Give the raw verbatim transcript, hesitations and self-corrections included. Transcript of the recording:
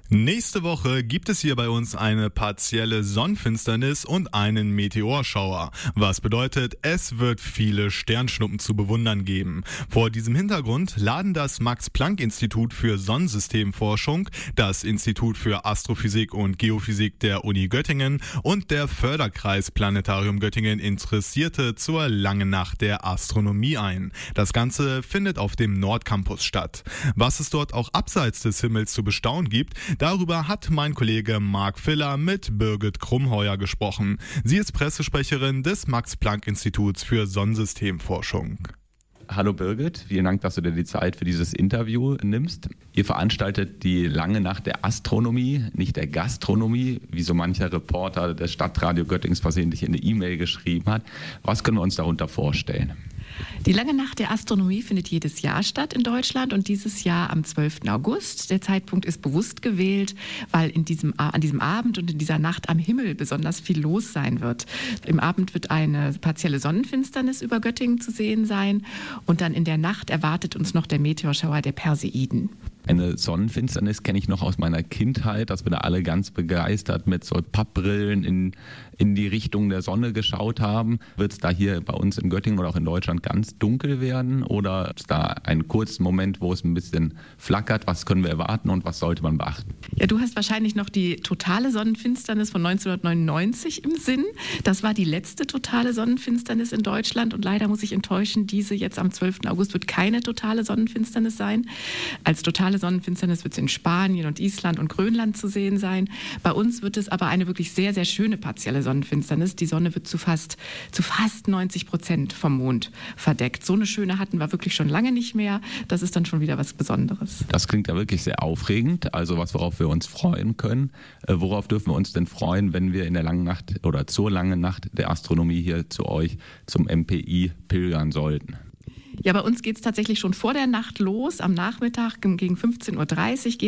Nächste Woche gibt es hier bei uns eine partielle Sonnenfinsternis und einen Meteorschauer. Was bedeutet, es wird viele Sternschnuppen zu bewundern geben. Vor diesem Hintergrund laden das Max-Planck-Institut für Sonnensystemforschung, das Institut für Astrophysik und Geophysik der Uni Göttingen und der Förderkreis Planetarium Göttingen Interessierte zur Langen Nacht der Astronomie ein. Das Ganze findet auf dem Nordcampus statt. Was es dort auch abseits des Himmels zu bestaunen gibt, darüber hat mein Kollege Marc Filler mit Birgit Krumheuer gesprochen. Sie ist Pressesprecherin des Max-Planck-Instituts für Sonnensystemforschung. Hallo Birgit, vielen Dank, dass du dir die Zeit für dieses Interview nimmst. Ihr veranstaltet die Lange Nacht der Astronomie, nicht der Gastronomie, wie so mancher Reporter des Stadtradio Göttings versehentlich in eine E-Mail geschrieben hat. Was können wir uns darunter vorstellen? Die Lange Nacht der Astronomie findet jedes Jahr statt in Deutschland und dieses Jahr am zwölften August. Der Zeitpunkt ist bewusst gewählt, weil in diesem, an diesem Abend und in dieser Nacht am Himmel besonders viel los sein wird. Im Abend wird eine partielle Sonnenfinsternis über Göttingen zu sehen sein und dann in der Nacht erwartet uns noch der Meteorschauer der Perseiden. Eine Sonnenfinsternis kenne ich noch aus meiner Kindheit, dass wir da alle ganz begeistert mit so Pappbrillen in, in die Richtung der Sonne geschaut haben. Wird es da hier bei uns in Göttingen oder auch in Deutschland ganz dunkel werden oder ist da ein kurzer Moment, wo es ein bisschen flackert? Was können wir erwarten und was sollte man beachten? Ja, du hast wahrscheinlich noch die totale Sonnenfinsternis von neunzehnhundertneunundneunzig im Sinn. Das war die letzte totale Sonnenfinsternis in Deutschland und leider muss ich enttäuschen, diese jetzt am zwölften August wird keine totale Sonnenfinsternis sein. Als totale Sonnenfinsternis wird es in Spanien und Island und Grönland zu sehen sein. Bei uns wird es aber eine wirklich sehr, sehr schöne partielle Sonnenfinsternis. Die Sonne wird zu fast, zu fast neunzig Prozent vom Mond verdeckt. So eine schöne hatten wir wirklich schon lange nicht mehr. Das ist dann schon wieder was Besonderes. Das klingt ja wirklich sehr aufregend. Also was, worauf wir uns freuen können. Äh, worauf dürfen wir uns denn freuen, wenn wir in der langen Nacht oder zur langen Nacht der Astronomie hier zu euch zum M P I pilgern sollten? Ja, bei uns geht es tatsächlich schon vor der Nacht los. Am Nachmittag gegen fünfzehn Uhr dreißig geht